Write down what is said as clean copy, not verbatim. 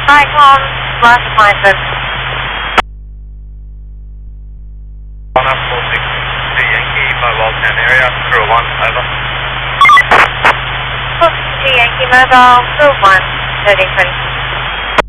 Icon, last appointment. 146 Yankee, Mobile 10 area, crew 1, over. 42 Yankee Mobile, crew 1, 1326.